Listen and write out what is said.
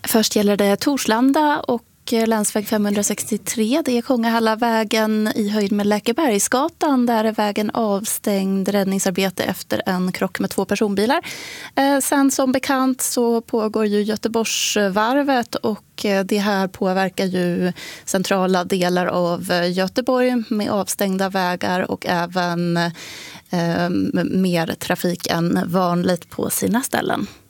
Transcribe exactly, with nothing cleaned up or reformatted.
Först gäller det Torslanda och länsväg femhundrasextiotre. Det är Kongahallavägen i höjd med Läkebergsgatan. Där är vägen avstängd, räddningsarbete efter en krock med två personbilar. Eh, sen som bekant så pågår ju Göteborgsvarvet och det här påverkar ju centrala delar av Göteborg med avstängda vägar och även eh, mer trafik än vanligt på sina ställen.